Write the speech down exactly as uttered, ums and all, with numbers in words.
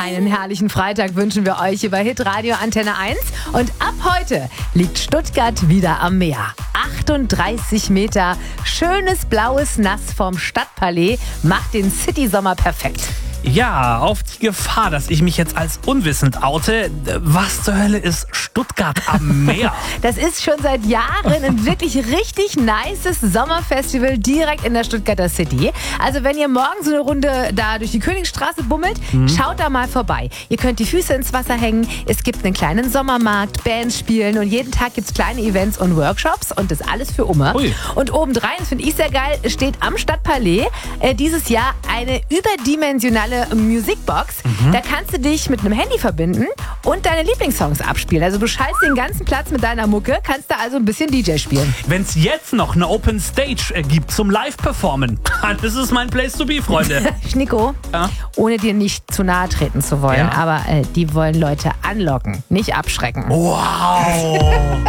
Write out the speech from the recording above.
Einen herrlichen Freitag wünschen wir euch über Hitradio Antenne eins. Und ab heute liegt Stuttgart wieder am Meer. achtunddreißig Meter, schönes blaues Nass vom Stadtpalais macht den City-Sommer perfekt. Ja, auf die Gefahr, dass ich mich jetzt als unwissend oute. Was zur Hölle ist Stuttgart am Meer? Das ist schon seit Jahren ein wirklich richtig nices Sommerfestival direkt in der Stuttgarter City. Also wenn ihr morgen so eine Runde da durch die Königsstraße bummelt, mhm. schaut da mal vorbei. Ihr könnt die Füße ins Wasser hängen, es gibt einen kleinen Sommermarkt, Bands spielen und jeden Tag gibt es kleine Events und Workshops und das alles für Umme. Ui. Und obendrein, das finde ich sehr geil, steht am Stadtpalais äh, dieses Jahr eine überdimensionale Musikbox. Mhm. Da kannst du dich mit einem Handy verbinden und deine Lieblingssongs abspielen. Also du schaltest den ganzen Platz mit deiner Mucke, kannst da also ein bisschen D J spielen. Wenn es jetzt noch eine Open Stage äh, gibt zum Live-Performen, das ist mein Place to be, Freunde. Schnicko, ja? Ohne dir nicht zu nahe treten zu wollen, ja. aber äh, die wollen Leute anlocken, nicht abschrecken. Wow!